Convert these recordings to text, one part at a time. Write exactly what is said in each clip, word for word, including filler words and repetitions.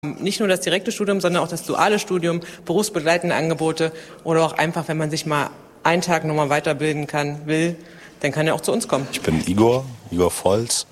Nicht nur das direkte Studium, sondern auch das duale Studium, berufsbegleitende Angebote oder auch einfach, wenn man sich mal einen Tag nochmal weiterbilden kann, will, dann kann er auch zu uns kommen. Ich bin Igor, Igor Volz,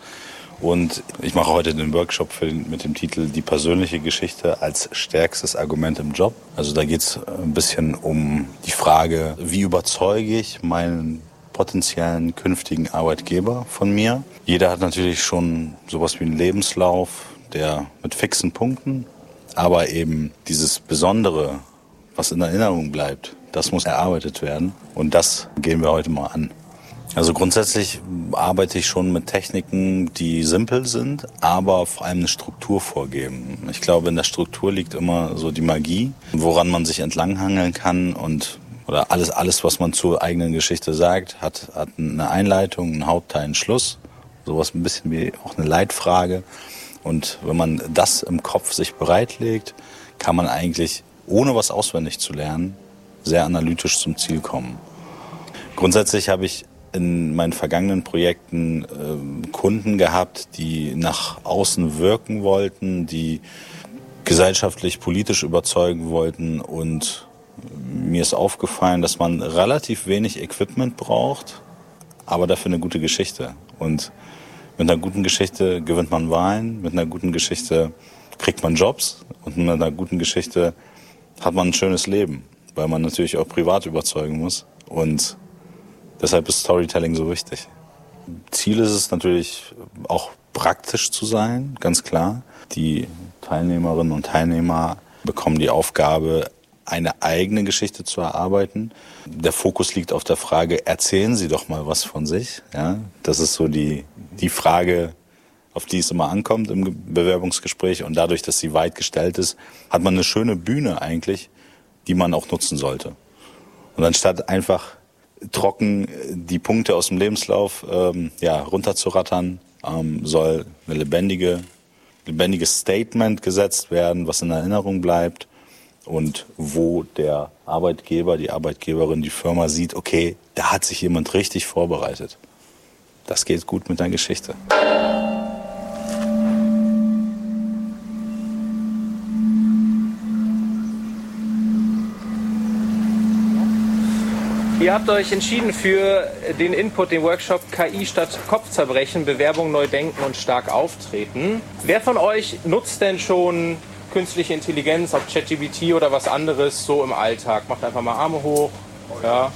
und ich mache heute den Workshop für den, mit dem Titel Die persönliche Geschichte als stärkstes Argument im Job. Also da geht es ein bisschen um die Frage, wie überzeuge ich meinen potenziellen künftigen Arbeitgeber von mir. Jeder hat natürlich schon sowas wie einen Lebenslauf, der mit fixen Punkten, aber eben dieses Besondere, was in Erinnerung bleibt, das muss erarbeitet werden, und das gehen wir heute mal an. Also grundsätzlich arbeite ich schon mit Techniken, die simpel sind, aber vor allem eine Struktur vorgeben. Ich glaube, in der Struktur liegt immer so die Magie, woran man sich entlanghangeln kann, und oder alles, alles, was man zur eigenen Geschichte sagt, hat, hat eine Einleitung, einen Hauptteil, einen Schluss, sowas ein bisschen wie auch eine Leitfrage. Und wenn man das im Kopf sich bereitlegt, kann man eigentlich, ohne was auswendig zu lernen, sehr analytisch zum Ziel kommen. Grundsätzlich habe ich in meinen vergangenen Projekten äh, Kunden gehabt, die nach außen wirken wollten, die gesellschaftlich, politisch überzeugen wollten, und mir ist aufgefallen, dass man relativ wenig Equipment braucht, aber dafür eine gute Geschichte. Und mit einer guten Geschichte gewinnt man Wahlen, mit einer guten Geschichte kriegt man Jobs, und mit einer guten Geschichte hat man ein schönes Leben, weil man natürlich auch privat überzeugen muss, und deshalb ist Storytelling so wichtig. Ziel ist es natürlich auch praktisch zu sein, ganz klar. Die Teilnehmerinnen und Teilnehmer bekommen die Aufgabe, eine eigene Geschichte zu erarbeiten. Der Fokus liegt auf der Frage, erzählen Sie doch mal was von sich. Ja, das ist so die, die Frage, auf die es immer ankommt im Bewerbungsgespräch. Und dadurch, dass sie weit gestellt ist, hat man eine schöne Bühne eigentlich, die man auch nutzen sollte. Und anstatt einfach trocken die Punkte aus dem Lebenslauf ähm, ja, runterzurattern, ähm, soll eine lebendige, lebendiges Statement gesetzt werden, was in Erinnerung bleibt. Und wo der Arbeitgeber, die Arbeitgeberin, die Firma sieht, okay, da hat sich jemand richtig vorbereitet. Das geht gut mit der Geschichte. Ihr habt euch entschieden für den Input, den Workshop K I statt Kopfzerbrechen, Bewerbung neu denken und stark auftreten. Wer von euch nutzt denn schon künstliche Intelligenz, ob ChatGPT oder was anderes, so im Alltag? Macht einfach mal Arme hoch. Ja.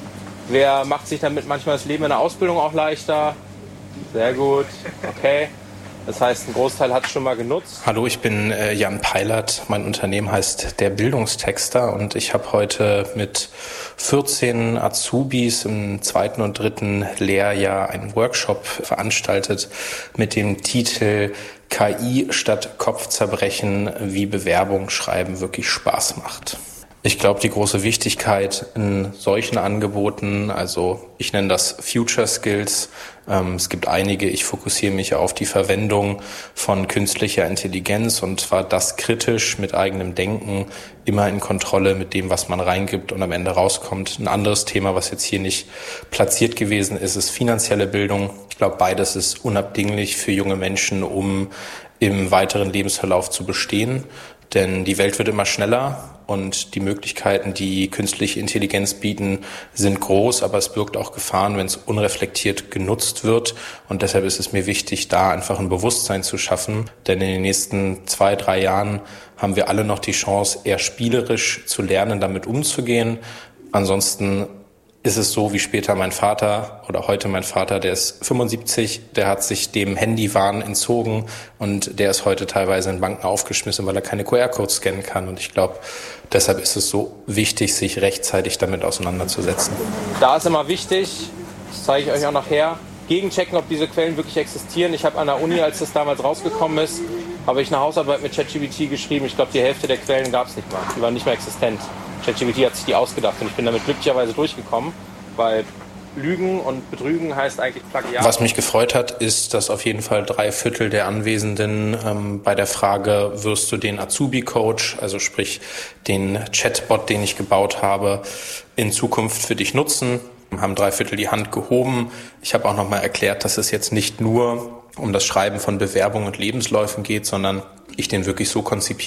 Wer macht sich damit manchmal das Leben in der Ausbildung auch leichter? Sehr gut. Okay. Das heißt, ein Großteil hat es schon mal genutzt. Hallo, ich bin äh, Jan Peilert. Mein Unternehmen heißt Der Bildungstexter, und ich habe heute mit vierzehn Azubis im zweiten und dritten Lehrjahr einen Workshop veranstaltet mit dem Titel K I statt Kopfzerbrechen, wie Bewerbung schreiben wirklich Spaß macht. Ich glaube, die große Wichtigkeit in solchen Angeboten, also ich nenne das Future Skills, ähm, es gibt einige, ich fokussiere mich auf die Verwendung von künstlicher Intelligenz, und zwar das kritisch mit eigenem Denken, immer in Kontrolle mit dem, was man reingibt und am Ende rauskommt. Ein anderes Thema, was jetzt hier nicht platziert gewesen ist, ist finanzielle Bildung. Ich glaube, beides ist unabdinglich für junge Menschen, um im weiteren Lebensverlauf zu bestehen. Denn die Welt wird immer schneller, und die Möglichkeiten, die künstliche Intelligenz bieten, sind groß, aber es birgt auch Gefahren, wenn es unreflektiert genutzt wird. Und deshalb ist es mir wichtig, da einfach ein Bewusstsein zu schaffen. Denn in den nächsten zwei, drei Jahren haben wir alle noch die Chance, eher spielerisch zu lernen, damit umzugehen. Ansonsten ist es so wie später mein Vater oder heute mein Vater, der ist fünfundsiebzig, der hat sich dem Handywahn entzogen, und der ist heute teilweise in Banken aufgeschmissen, weil er keine Q R-Codes scannen kann. Und ich glaube, deshalb ist es so wichtig, sich rechtzeitig damit auseinanderzusetzen. Da ist immer wichtig, das zeige ich euch auch nachher, gegenchecken, ob diese Quellen wirklich existieren. Ich habe an der Uni, als das damals rausgekommen ist, habe ich eine Hausarbeit mit ChatGPT geschrieben. Ich glaube, die Hälfte der Quellen gab es nicht mehr. Die waren nicht mehr existent. ChatGPT hat sich die ausgedacht, und ich bin damit glücklicherweise durchgekommen, weil Lügen und Betrügen heißt eigentlich Plagiat. Was mich gefreut hat, ist, dass auf jeden Fall drei Viertel der Anwesenden ähm, bei der Frage, wirst du den Azubi-Coach, also sprich den Chatbot, den ich gebaut habe, in Zukunft für dich nutzen, haben drei Viertel die Hand gehoben. Ich habe auch nochmal erklärt, dass es jetzt nicht nur um das Schreiben von Bewerbungen und Lebensläufen geht, sondern ich den wirklich so konzipiert